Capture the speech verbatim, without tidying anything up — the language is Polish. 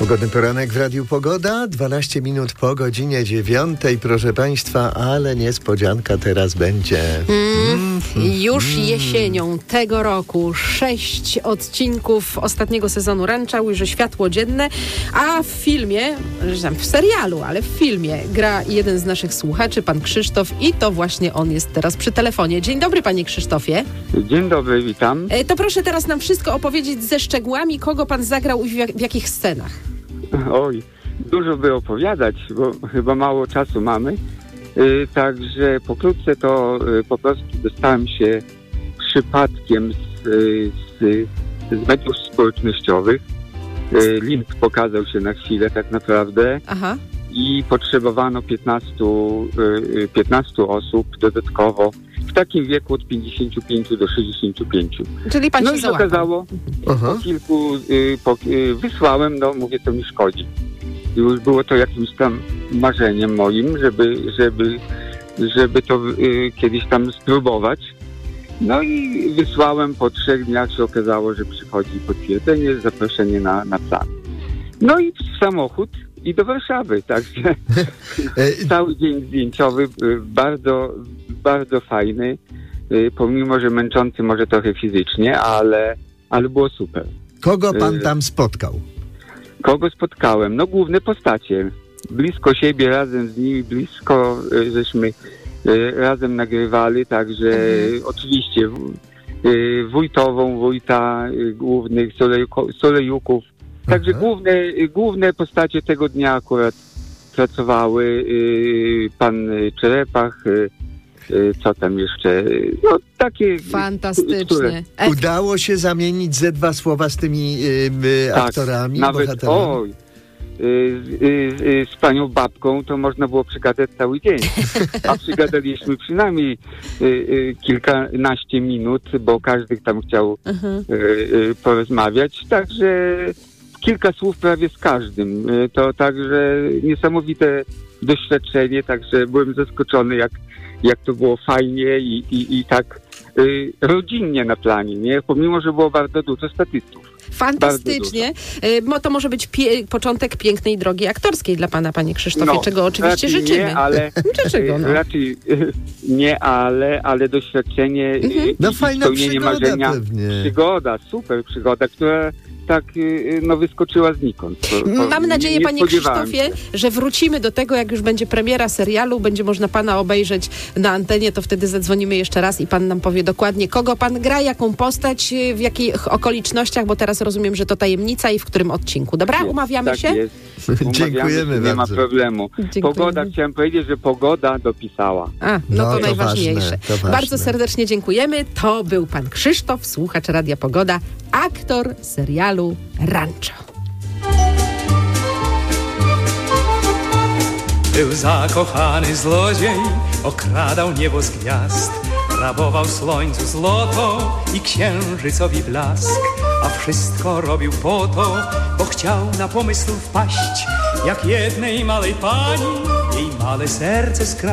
Pogodny poranek w Radiu Pogoda, dwanaście minut po godzinie dziewiątej, proszę Państwa, ale niespodzianka teraz będzie. Mm, już jesienią tego roku sześć odcinków ostatniego sezonu Rancha ujrzy światło dzienne, a w filmie, w serialu, ale w filmie gra jeden z naszych słuchaczy, pan Krzysztof, i to właśnie on jest teraz przy telefonie. Dzień dobry, panie Krzysztofie. Dzień dobry, witam. E, to proszę teraz nam wszystko opowiedzieć ze szczegółami, kogo pan zagrał i w, jak, w jakich scenach. Oj, dużo by opowiadać, bo chyba mało czasu mamy. Yy, także pokrótce to yy, po prostu dostałem się przypadkiem z, yy, z, z mediów społecznościowych. Yy, link pokazał się na chwilę tak naprawdę. Aha. I potrzebowano piętnastu osób dodatkowo w takim wieku od pięćdziesięciu pięciu do sześćdziesięciu pięciu. Czyli pan no się i załapał. okazało, Aha. po kilku y, po, y, wysłałem, no mówię, to mi szkodzi. Już było to jakimś tam marzeniem moim, żeby, żeby, żeby to y, kiedyś tam spróbować. No i wysłałem, po trzech dniach się okazało, że przychodzi potwierdzenie, zaproszenie na, na plan. No i w samochód i do Warszawy, także cały dzień zdjęciowy, bardzo, bardzo fajny, pomimo, że męczący może trochę fizycznie, ale, ale było super. Kogo pan tam spotkał? Kogo spotkałem? No główne postacie. Blisko siebie, razem z nimi, blisko żeśmy razem nagrywali, także mhm. oczywiście wójtową, wójta głównych Solejuków. Także główne, główne postacie tego dnia akurat pracowały. Yy, pan Czerepach, yy, yy, co tam jeszcze? No takie... Fantastycznie. Które... Udało się zamienić ze dwa słowa z tymi yy, tak, aktorami, nawet, bohaterami? Oj, yy, yy, yy, z panią babką to można było przygadać cały dzień. A przygadaliśmy przynajmniej yy, yy, kilkanaście minut, bo każdy tam chciał yy, yy, porozmawiać. Także... Kilka słów prawie z każdym. To także niesamowite doświadczenie, także byłem zaskoczony, jak, jak to było fajnie i, i, i tak y, rodzinnie na planie, nie? Pomimo, że było bardzo dużo statystów. Fantastycznie. Bo to może być pie- początek pięknej drogi aktorskiej dla pana, panie Krzysztofie, no, czego oczywiście życzymy. Nie, ale, Dlaczego? No? Raczej nie, ale, ale doświadczenie mhm. no, i fajna spełnienie marzenia. Pewnie. Przygoda, super przygoda, która tak no wyskoczyła znikąd. To, to Mam nadzieję, nie panie Krzysztofie, się. że wrócimy do tego, jak już będzie premiera serialu, będzie można pana obejrzeć na antenie, to wtedy zadzwonimy jeszcze raz i pan nam powie dokładnie, kogo pan gra, jaką postać, w jakich okolicznościach, bo teraz rozumiem, że to tajemnica i w którym odcinku. Dobra? Umawiamy tak się? Jest. Umawiamy Dziękujemy się, bardzo. Nie ma problemu. Dziękujemy. Pogoda, chciałem powiedzieć, że pogoda dopisała. A, no, No, to, to najważniejsze. ważne, to ważne. Bardzo serdecznie dziękujemy. To był pan Krzysztof, słuchacz Radia Pogoda, aktor serialu Rancho. Był zakochany zlodziej, okradał niebo z gwiazd, rabował słońcu złoto i księżycowi blask, a wszystko robił po to, bo chciał na pomysł wpaść, jak jednej małej pani jej małe serce skradł.